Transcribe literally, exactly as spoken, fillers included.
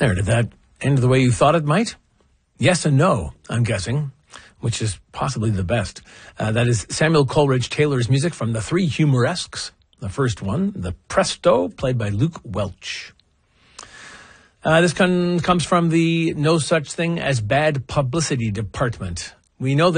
There, did that end the way you thought it might? Yes and no, I'm guessing, which is possibly the best. Uh, that is Samuel Coleridge Taylor's music from The Three Humoresques. The first one, The Presto, played by Luke Welch. Uh, this con- comes from the No Such Thing as Bad Publicity department. We know that